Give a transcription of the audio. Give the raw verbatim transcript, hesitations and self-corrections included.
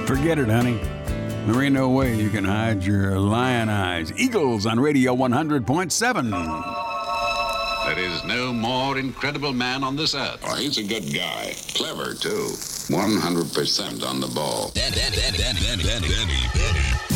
Forget it, honey. There ain't no way you can hide your lion eyes. Eagles on Radio one hundred point seven. There is no more incredible man on this earth. Oh, he's a good guy. Clever, too. one hundred percent on the ball. Danny, Danny, Danny, Danny, Danny, Danny.